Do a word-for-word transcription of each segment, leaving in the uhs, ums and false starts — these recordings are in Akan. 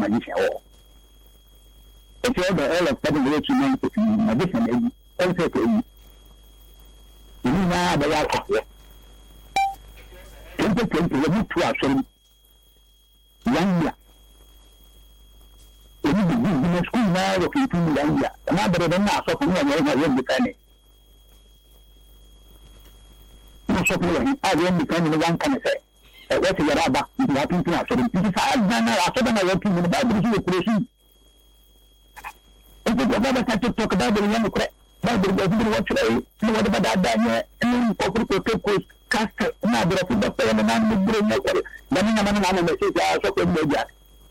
magician or if you have all of seven years to magician also to you know the alcohol twenty twenty we need to actually one year we need to be in school now of fifteen one year another than that so from where you are depending no so from I am depending one can say what you are about you have to so this is I after that I want to the Bible is creation if you ever start to talk about the young Bible doesn't watch it what about that Daniel and corporate course cast now the football player and man with brain network then I'm going to message also in media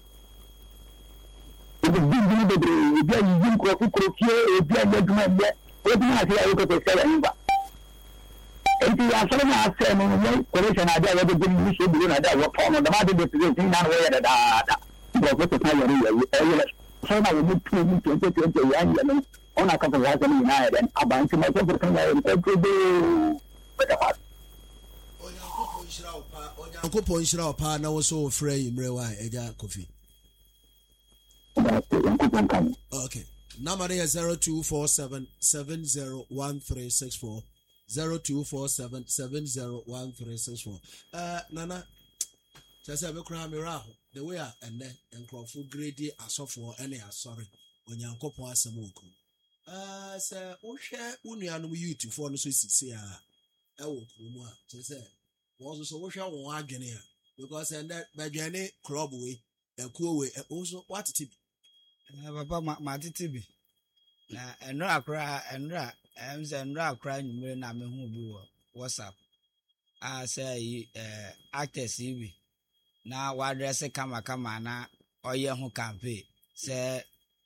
it is big in the brain if you are using corporate if you are judgment what do you have here to say anyway if you are someone has said no correction idea what the you should do that what form of the matter is thing now where the data because the time so now we need to need to twenty twenty and on a couple of United and about to my corporate and to do better part Uncle Ponchra pa na so frey mrewa eja coffee. Okay. Number is zero two four seven seven zero one three six four zero two four seven seven zero one three six four. Uh Nana Chasa be kra mira the way and then enkrofo grade asofo ene asori onyankopon asem oku. Uh say wo hwe unuanu YouTube for no so sisi a e wo kromu a chese was so wo hwe won adwene a because and that badwene club we ekuo we also what tip papa ma titibi na eno akra enra em se enra akra nyumre na me hu bi wo WhatsApp a say eh actors ibi na wa address kama kama na oye ho campaign say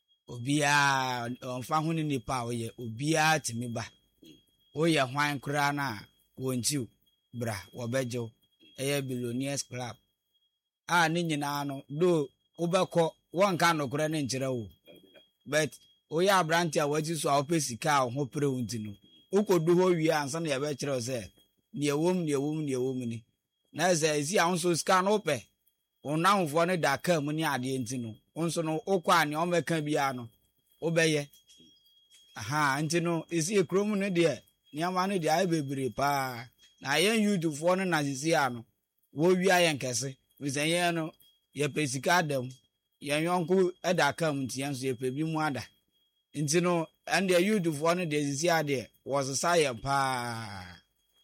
obia onfa ho ni nipa oye obia timi ba oye hwan kra na wontiu bra wobejo eye billionaires club a ni nyina no do obekọ won ka no kra ne nkyere wo but oye abranti a wati so a opesika ho pre wonti no ukodu ho wi ansa na ye be kire se ne ewom ne ewom ne ewom ni na ze ezi a so ska no pe onanfo ne da ka mu ni ade enti no onso no okwa ne o meka bia no obeye aha enti no ezi ekrom ne de niama ne de ai bebere pa na yen YouTube fo no na sisi ano wo wi ayen kese wizenye no ye pesika adam yen yonku eda ka mu tian so ye pebi mu ada enti no and the YouTube fo no de sisi ade was science pa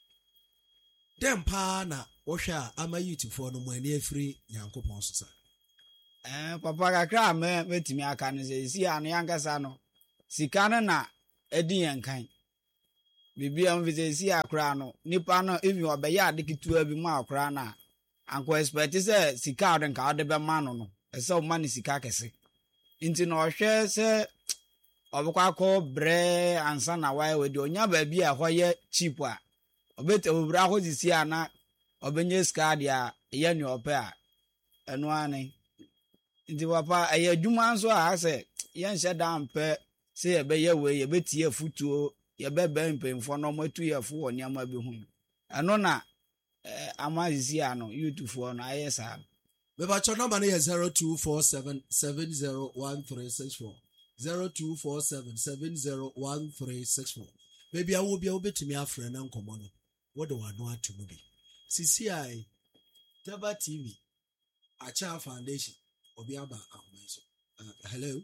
dem pa na wo hwa ama YouTube fo no mu ani afiri nyankopon so sa eh papa kakra me metimi aka no sisi ano yankasa no sika no na edi yankan bibi am vizesi akra no nipa no even obeya adekitua bi mu akra na anko expect say sika ode nka ode be ma no no ese o ma ni sika kese inti no hwe se obekwa akọ bre ansa na wai we de onya ba bi a hoye cheap a obete obra ho sisi ana obenye sika dia ye ni ope a eno ani inti papa aye adwuma nso a se ye nhye da mpe se ye be ye we ye betie futuo ye bebe mpemfo no matu ye fo woni ama bi hu ano na eh amazi ano YouTube fo no ayesa me ba cho number is zero two four seven seven zero one three six four zero two four seven seven zero one three six four baby I will be obetimi afre na nkomo no what do I know to be C C I Taba T V Acha Foundation obi aba ahomaiso uh, hello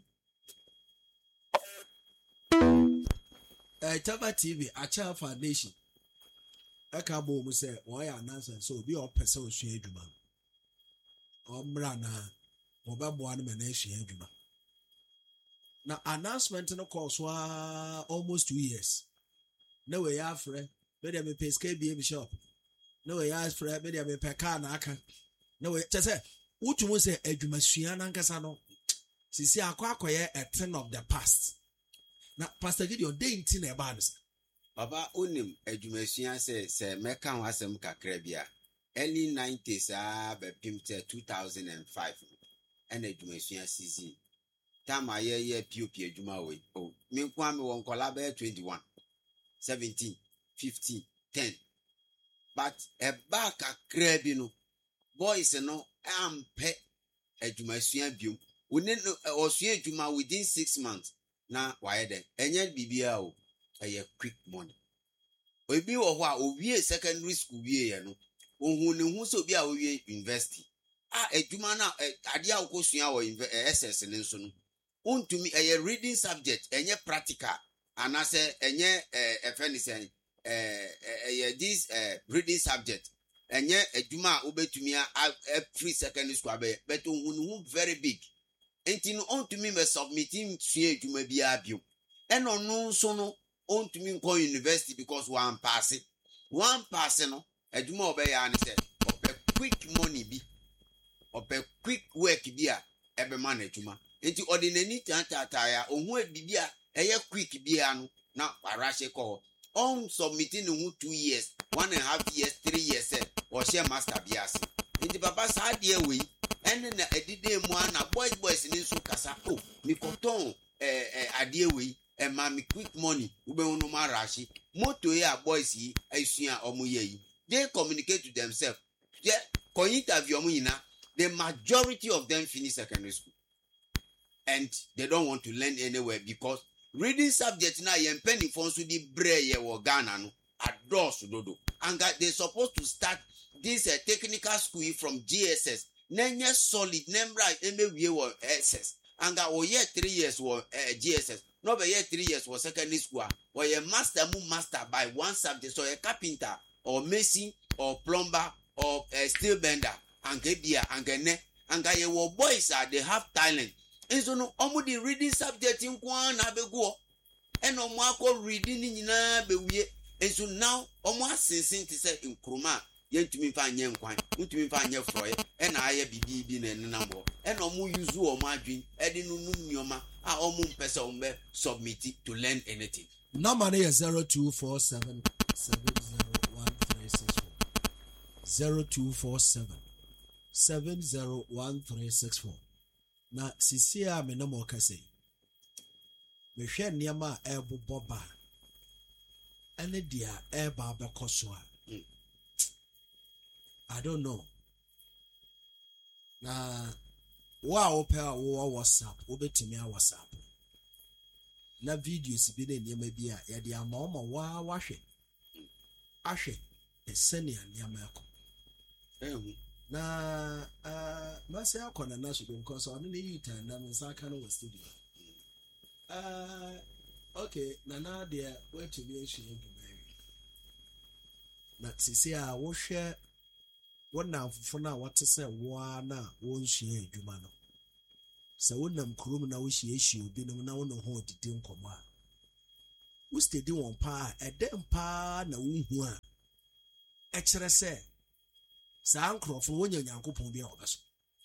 Uh, Taba T V Acha Foundation aka bo mu se won ya announce so obi o pese o sua adwuma o mra na wo ba bo an me na sua adwuma na announcement no course wa almost two years na we ya frɛ be dem pay K B M shop na we ya frɛ be dem pay car na aka na we chese utumu se adwuma sua na nkasa no sisi akwa akoye a thing of the past. Na Pastor Gideon dey inti na eba ansa baba onim adwumasua se se meka ho asem kakra bia early nineties ah be pimte two thousand five and adwumasua season time aye ye P O P adwuma we o me kwa me won kola be twenty-one seventeen fifteen ten but e ba kakra bi no boys no ampe adwumasua biom within osua adwuma within six months na wayɛ dɛ ɛnyɛ bibia o ɛyɛ quick money obi wɔ hɔ a owie secondary school wie yɛ no ohun ne hu sɛ obi a owie university a adwuma na ade a wokɔsua wɔ S S ne nso no untumi ɛyɛ reading subject ɛnyɛ practical anasɛ ɛnyɛ ɛfɛ ne sɛ ɛyɛ this reading subject ɛnyɛ adwuma a wobɛtumi a free secondary school abɛyɛ but ohun ne hu very big enti no untumi mɛ submitting sua adwuma biara bio ɛna ɔno nso no untumi nkɔ university because one pass it one pass no adwuma ɔbɛyɛ ane sɛ ɔpɛ quick money bi ɔpɛ quick work bi a ɛbɛma no adwuma enti ɔde n'ani tataatae a ɔho bibi a ɛyɛ quick biara no na warahye kɔ on submitting no two years one and a half years three years sɛ ɔhyɛ master bi ase enti papa saa deɛ wei ɛne na ɛdide mu ana boys boys ne nso kasa oh mikɔtɔn ɛɛ ɛɛ adeɛ wei ɛma me quick money wobɛhu no ma rahye moto yi a boys yi asua ɔmo yɛ yi they communicate to themselves yeah kɔ interview ɔmo nyina the majority of them finish secondary school and they don't want to learn anywhere because reading subject na yɛn mpanyinfoɔ nso de brɛ yɛ wɔ Ghana no adɔɔso dodo and they supposed to start this uh, technical school from G S S nenye solid nembra emewie wɔ S S and ɔyɛ three years wɔ uh, G S S no be yɛ three years wɔ secondary school a ɔyɛ master mu master by one subject so ɔyɛ carpenter or mason or plumber or uh, steel bender and bia and ne and yɛwɔ boys a they have talent nso no ɔmo de reading subject nko na abɛgu ɛna ɔmo akɔ reading ni nyinaa bɛwie nso now ɔmo asensen te sɛ nkroma yɛntumi mfa nyɛ nkwan ntumi mfa nyɛ frɔyɛ ɛna ayɛ bibi bi na nenam hɔ ɛna ɔmo use ɔmo adwin ɛde no num nneɔma a ɔmo mpɛ sɛ ɔmo bɛ submit to learn anything. Number no yɛ zero two four seven seven zero one three six four zero two four seven seven zero one three six four. Na sisi a me na mo kase mehwɛ nneɛma a ɛbobɔ ba ɛne dia ɛba abɛkɔ so a I don't know na wo a wopɛ a wo WhatsApp wobɛtumi a WhatsApp na videos bi na nneɛma bi a yɛde ama wo ma wa wahwɛ ahwɛ ɛsɛnea nneɛma ɛkɔ ɛhu na uh mase akona na so because on the U-turn na nsa ka no was studio uh okay na na there where to be issue na sisi a wo hwɛ wona afofo na what say wo na wo nhye adwuma no sɛ wonam kurom na wo hye ehye obi no na wo no ho didi nkɔmɔ a wo stedi won pa ɛdɛm pa na wo hu a ɛkyerɛ sɛ saa nkrɔfo wonya nyankopɔn bi a ɔbɛso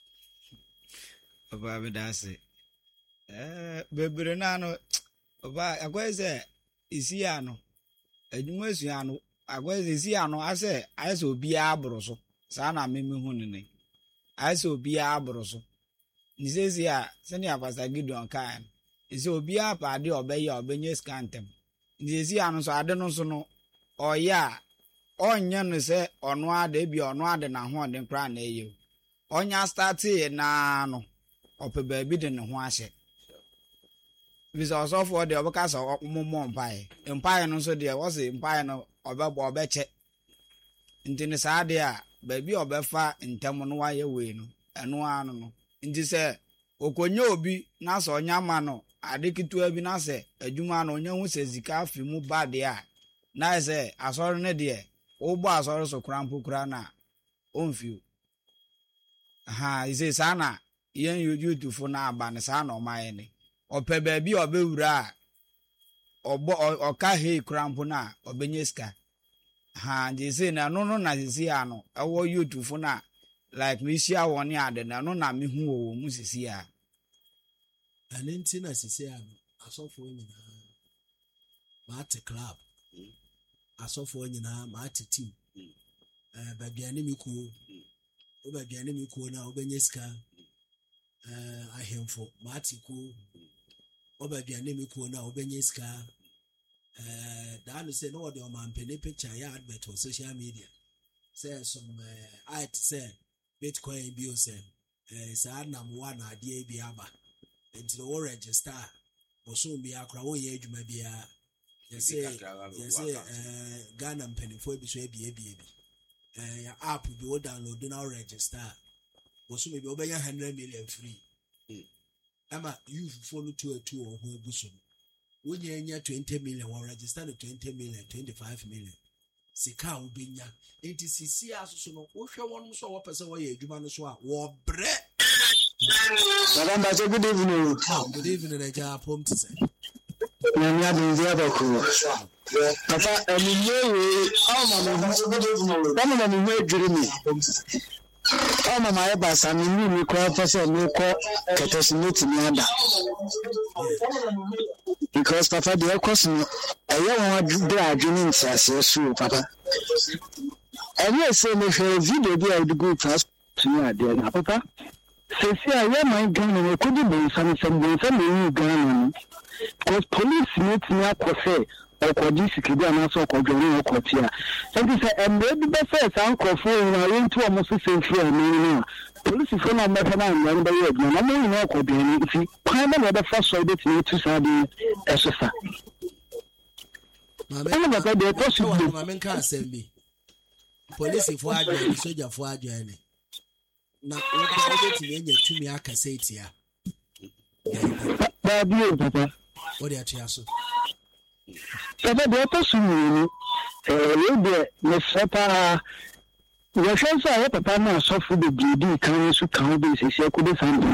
Oba bidase eh bebre na no oba akwese isi ano adwuma esu ano akwese isi ano ase ayese obi aboro so saa na meme hu ne ayese obi aboro so nizezi a sene apasa Gideon kan isi obi apa ade obeye obenye scantem nizezi ano so ade no so no oya onye no se ono ade bi ono ade na ho ode nkra na eye onya start na no ope ba bi de ne ho ahye visa osofo de obeka so momo mpae mpae no so de wo se mpae no obebo obeche ntini saa de a ba bi obefa ntem no waye we no eno anu no nti se okonye obi na so onya ma no ade kitua bi na se adwuma no onya hu se zika afi mu ba de a na se asori ne de ogbo asori so krampo kra na onfiu ha ise sana yen YouTube fo na aba ne sa na o maye ne ope ba bi obewura ogbo oka he krampo na obenye ska ha ise na no no na ise ano ewo YouTube fo na like me share one ade na no na me hu wo mu sisi a anenti na sisi a asofo nyina ma te club asofo nyina ma te team eh ba biane mi ku o ba biane mi ku na obenye ska eh ahemfo ma te ku o ba biane mi ku na obenye ska eh da no say no de o man pene picture ya advert on social media say some uh, I say Bitcoin bi o say eh sa na mo na ade bi aba nti no wo register boso bi akora wo ye adwuma bia yɛsɛ yɛsɛ eh Ghana mpanimfoɔ bi so ebie ebie bi eh ya app bi wo download na register boso bi obɛnya one hundred million free ama youth for no two two or ho buso when you nya twenty million or register the twenty million twenty-five million sika obenya enti sisi asoso no wo hwɛ wɔn so wo pese wo yɛ adwuma no so a wo bre Madam, good evening. Good evening, Eja Pom to say. I'm not in the other cool. Papa, I mean, you, oh, Mamma, I'm very dreamy. Oh, my bus, I mean, you call for some new call, Catasmith Nada. Because Papa, the question, I don't want to drag you in, says you, Papa. And yes, say, if you video, be able to go fast to me, dear Papa. Sisi a yɛ man Ghana no kodi bɛnsa nsɛm bɛnsa na ɛyi Ghana no because police no tumi akɔ sɛ ɔkɔgye sikidi anaasɛ ɔkɔdwɔne ɔkɔte a ɛnti sɛ mmerɛ bi bɛsɛ saa nkurɔfoɔ nyinaa yɛntu ɔmo so sɛ mfiri ɔmo no a polisifoɔ no a mmɛpɛ no anwura no bɛyɛ adwuma na ɔmo nyinaa ɔkɔdwɔne nti kwan bɛ na wɔbɛfa so a wobɛtumi atu saa de ɛso sa ɛne papa deɛ ɛtɔ so bio ma menka asɛm bi polisifoɔ adwene sogyafoɔ adwene na woba wobɛtumi anya tumi aka sɛ ɛtia baabi o papa wode atoa so papa deɛ ɛtɔ so mmienu wei deɛ mesrɛ paa yɛhwɛ nso a yɛ papa no asɔfo bebree dii kan no so ka ho bɛsɛsi akɔde saa